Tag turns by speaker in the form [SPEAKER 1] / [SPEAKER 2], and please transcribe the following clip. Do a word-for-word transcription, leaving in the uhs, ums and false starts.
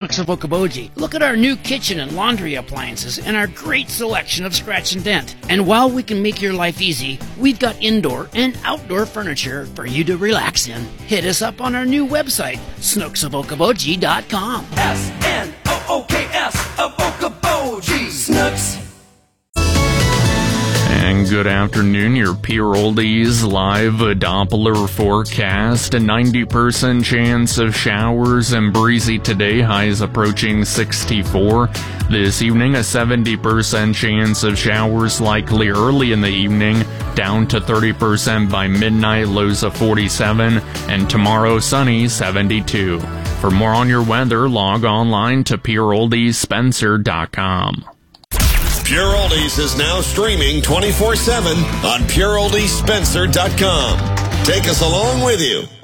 [SPEAKER 1] Snooks of Okoboji. Look at our new kitchen and laundry appliances and our great selection of scratch and dent. And while we can make your life easy, we've got indoor and outdoor furniture for you to relax in. Hit us up on our new website, snooks of okoboji dot com.
[SPEAKER 2] S N O O K S of Okoboji. Snooks.
[SPEAKER 3] And good afternoon, your Pure Oldies live Doppler forecast. A ninety percent chance of showers and breezy today, highs approaching sixty-four. This evening, a seventy percent chance of showers likely early in the evening, down to thirty percent by midnight, lows of forty-seven. And tomorrow, sunny, seventy-two. For more on your weather, log online to pure oldies spencer dot com.
[SPEAKER 4] Pure Oldies is now streaming twenty-four seven on pure oldies spencer dot com. Take us along with you.